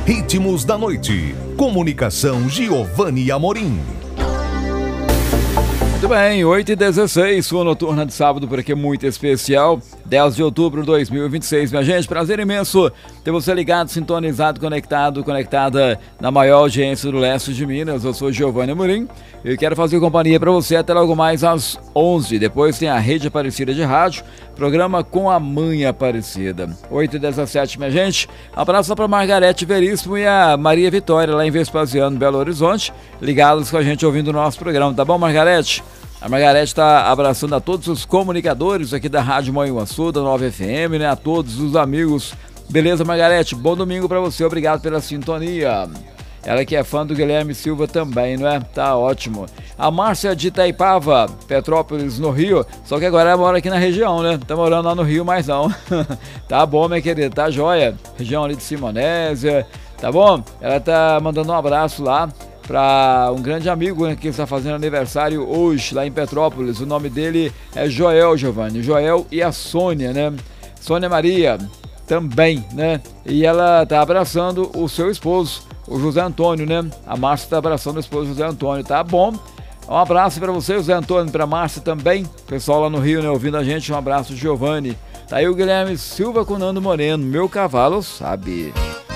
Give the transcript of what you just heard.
Ritmos da Noite. Comunicação Giovanni Amorim. Muito bem, 8h16, sua noturna de sábado por aqui muito especial, 10 de outubro de 2026, minha gente, prazer imenso ter você ligado, sintonizado, conectada na maior audiência do leste de Minas. Eu sou Giovanni Amorim e quero fazer companhia para você até logo mais às 11, depois tem a Rede Aparecida de Rádio, programa Com a Mãe Aparecida. 8h17, minha gente, abraço para Margarete Veríssimo e a Maria Vitória lá em Vespasiano, Belo Horizonte, ligados com a gente ouvindo o nosso programa, tá bom, Margarete? A Margarete está abraçando a todos os comunicadores aqui da Rádio Manhuaçu, da 9FM, né? A todos os amigos. Beleza, Margarete? Bom domingo para você, obrigado pela sintonia. Ela que é fã do Guilherme Silva também, não é? Tá ótimo. A Márcia de Itaipava, Petrópolis, no Rio, só que agora ela mora aqui na região, né? Tá morando lá no Rio, mas não. Tá bom, minha querida, tá joia? Região ali de Simonésia, tá bom? Ela tá mandando um abraço lá para um grande amigo, né, que está fazendo aniversário hoje lá em Petrópolis. O nome dele é Joel, Giovanni. Joel e a Sônia, né? Sônia Maria também, né? E ela tá abraçando o seu esposo, o José Antônio, né? A Márcia tá abraçando o esposo José Antônio, tá bom? Um abraço para você, José Antônio, para Márcia também. Pessoal lá no Rio, né, ouvindo a gente. Um abraço, Giovanni. Tá aí o Guilherme Silva com o Nando Moreno. Meu cavalo sabe.